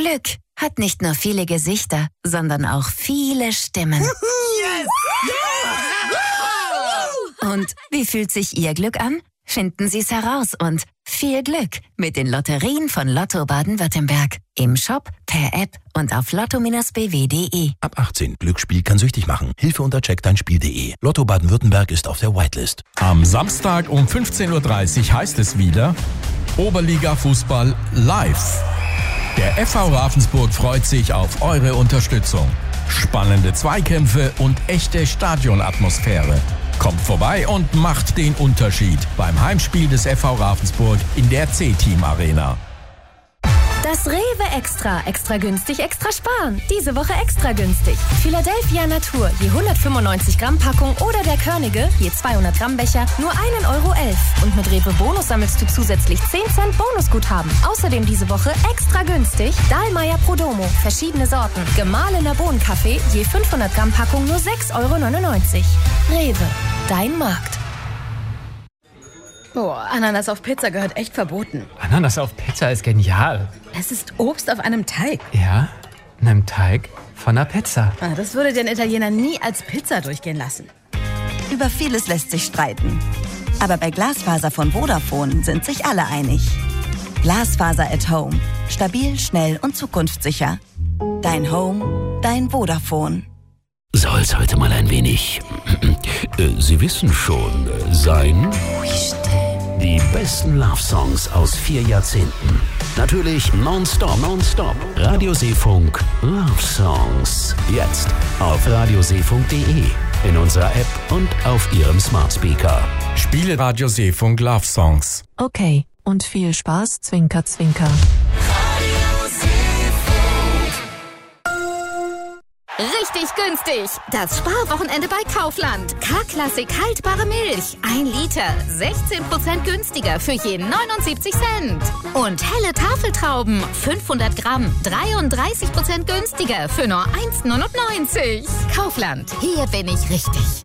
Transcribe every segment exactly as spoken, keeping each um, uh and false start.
Glück hat nicht nur viele Gesichter, sondern auch viele Stimmen. Yes! Und wie fühlt sich Ihr Glück an? Finden Sie es heraus und viel Glück mit den Lotterien von Lotto Baden-Württemberg. Im Shop, per App und auf lotto Bindestrich b w punkt de. Ab achtzehn. Glücksspiel kann süchtig machen. Hilfe unter check dein spiel punkt de. Lotto Baden-Württemberg ist auf der Whitelist. Am Samstag um fünfzehn Uhr dreißig heißt es wieder Oberliga-Fußball live. Der F V Ravensburg freut sich auf eure Unterstützung. Spannende Zweikämpfe und echte Stadionatmosphäre. Kommt vorbei und macht den Unterschied beim Heimspiel des F V Ravensburg in der C-Team Arena. Das Rewe Extra. Extra günstig, extra sparen. Diese Woche extra günstig. Philadelphia Natur, je hundertfünfundneunzig Gramm Packung oder der Körnige, je zweihundert Gramm Becher, nur ein Euro elf. Und mit Rewe Bonus sammelst du zusätzlich zehn Cent Bonusguthaben. Außerdem diese Woche extra günstig Dahlmeier Prodomo, verschiedene Sorten. Gemahlener Bohnenkaffee, je fünfhundert Gramm Packung nur sechs Euro neunundneunzig. Rewe, dein Markt. Oh, Ananas auf Pizza gehört echt verboten. Ananas auf Pizza ist genial. Es ist Obst auf einem Teig. Ja, einem Teig von einer Pizza. Ah, das würde den Italiener nie als Pizza durchgehen lassen. Über vieles lässt sich streiten. Aber bei Glasfaser von Vodafone sind sich alle einig. Glasfaser at Home. Stabil, schnell und zukunftssicher. Dein Home, dein Vodafone. Soll's heute mal ein wenig, äh, Sie wissen schon, äh, sein? Die besten Love-Songs aus vier Jahrzehnten. Natürlich nonstop, nonstop. Radioseefunk Love Songs. Jetzt auf radioseefunk punkt de, in unserer App und auf Ihrem Smart Speaker. Spiele Radioseefunk Love Songs. Okay, und viel Spaß, Zwinker, Zwinker. Richtig günstig. Das Sparwochenende bei Kaufland. K-Klassik haltbare Milch. Ein Liter. sechzehn Prozent günstiger für je neunundsiebzig Cent. Und helle Tafeltrauben. fünfhundert Gramm. dreiunddreißig Prozent günstiger für nur eins neunundneunzig. Kaufland. Hier bin ich richtig.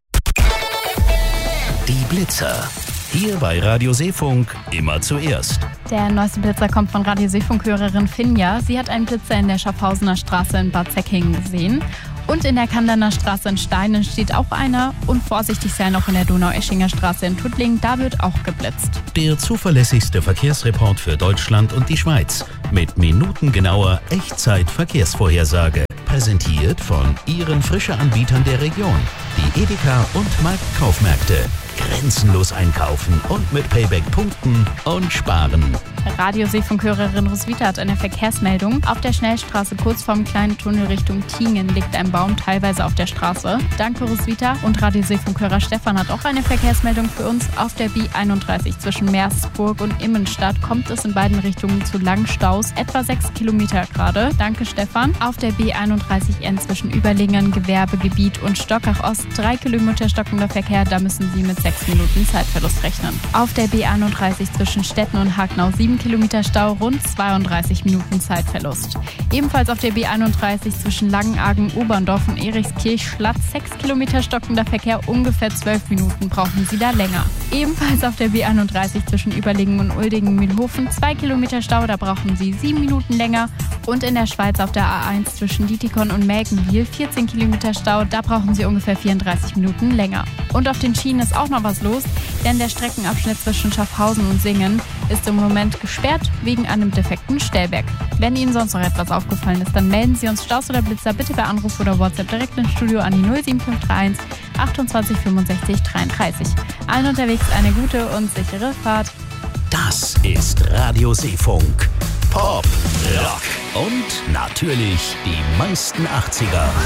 Die Blitzer. Hier bei Radio Seefunk immer zuerst. Der neueste Blitzer kommt von Radio Seefunk-Hörerin Finja. Sie hat einen Blitzer in der Schaffhausener Straße in Bad Säckingen gesehen. Und in der Kanderner Straße in Steinen steht auch einer. Und vorsichtig sein auch in der Donaueschinger Straße in Tuttlingen. Da wird auch geblitzt. Der zuverlässigste Verkehrsreport für Deutschland und die Schweiz. Mit minutengenauer Echtzeit-Verkehrsvorhersage. Präsentiert von Ihren Frische-Anbietern der Region. Die Edeka und Marktkaufmärkte. Grenzenlos einkaufen und mit Payback punkten und sparen. Radio Seefunk-Hörerin Roswitha hat eine Verkehrsmeldung. Auf der Schnellstraße kurz vorm kleinen Tunnel Richtung Tiengen liegt ein Baum teilweise auf der Straße. Danke Roswitha. Und Radio Seefunk-Hörer Stefan hat auch eine Verkehrsmeldung für uns. Auf der B einunddreißig zwischen Meersburg und Immenstadt kommt es in beiden Richtungen zu langen Staus. Etwa sechs Kilometer gerade. Danke Stefan. Auf der B einunddreißig N zwischen Überlingen, Gewerbegebiet und Stockach Ost drei Kilometer stockender Verkehr. Da müssen Sie mit sechs Minuten Zeitverlust rechnen. Auf der B einunddreißig zwischen Stetten und Hagnau sieben Kilometer Stau, rund zweiunddreißig Minuten Zeitverlust. Ebenfalls auf der B einunddreißig zwischen Langenargen, Oberndorf und Erikskirch-Schlatz sechs Kilometer stockender Verkehr, ungefähr zwölf Minuten brauchen Sie da länger. Ebenfalls auf der B einunddreißig zwischen Überlingen und Uldingen-Mühlhofen zwei Kilometer Stau, da brauchen Sie sieben Minuten länger. Und in der Schweiz auf der A eins zwischen Dietikon und Melkenwil vierzehn Kilometer Stau, da brauchen Sie ungefähr vierunddreißig Minuten länger. Und auf den Schienen ist auch noch was los, denn der Streckenabschnitt zwischen Schaffhausen und Singen ist im Moment gesperrt wegen einem defekten Stellwerk. Wenn Ihnen sonst noch etwas aufgefallen ist, dann melden Sie uns Staus oder Blitzer bitte per Anruf oder WhatsApp direkt ins Studio an die null sieben fünf drei eins achtundzwanzig fünfundsechzig dreiunddreißig. Allen unterwegs eine gute und sichere Fahrt. Das ist Radio Seefunk. Pop, Rock und natürlich die meisten achtziger.